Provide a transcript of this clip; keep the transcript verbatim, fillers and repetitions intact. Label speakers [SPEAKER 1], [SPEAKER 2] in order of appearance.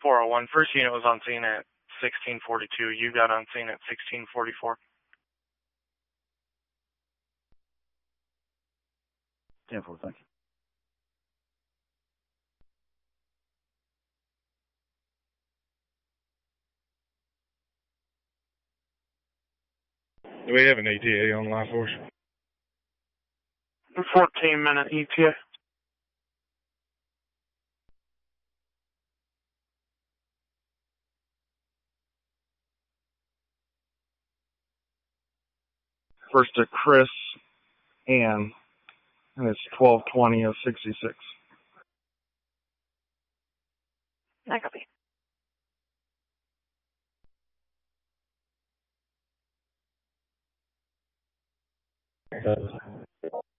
[SPEAKER 1] four oh one. First unit was on scene at sixteen forty-two. You got on scene at sixteen forty-four.
[SPEAKER 2] ten four, thank
[SPEAKER 3] Do we have an E T A on line for us?
[SPEAKER 1] fourteen minute E T A.
[SPEAKER 2] First to Chris Ann, and it's twelve twenty of sixty-six.
[SPEAKER 4] I copy.